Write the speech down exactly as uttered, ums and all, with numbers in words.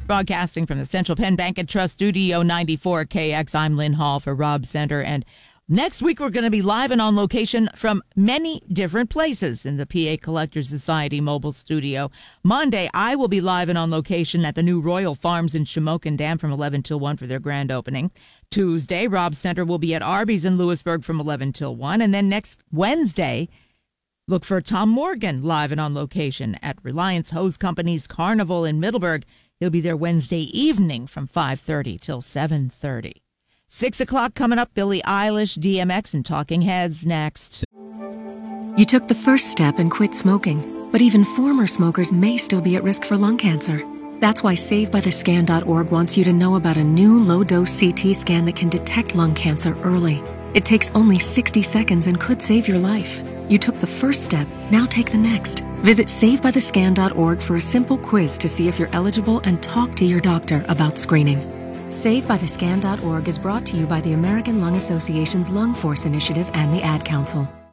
Broadcasting from the Central Penn Bank and Trust Studio ninety-four K X, I'm Lynn Hall for Rob Center. And next week, we're going to be live and on location from many different places in the P A Collectors Society mobile studio. Monday, I will be live and on location at the new Royal Farms in Shamokin Dam from eleven till one for their grand opening. Tuesday, Rob Center will be at Arby's in Lewisburg from eleven till one. And then next Wednesday, look for Tom Morgan live and on location at Reliance Hose Company's Carnival in Middleburg. He'll be there Wednesday evening from five thirty till seven thirty. Six o'clock coming up, Billie Eilish, D M X, and Talking Heads next. You took the first step and quit smoking, but even former smokers may still be at risk for lung cancer. That's why Save By The Scan dot org wants you to know about a new low-dose C T scan that can detect lung cancer early. It takes only sixty seconds and could save your life. You took the first step, now take the next. Visit Save By The Scan dot org for a simple quiz to see if you're eligible and talk to your doctor about screening. Save By The Scan dot org is brought to you by the American Lung Association's Lung Force Initiative and the Ad Council.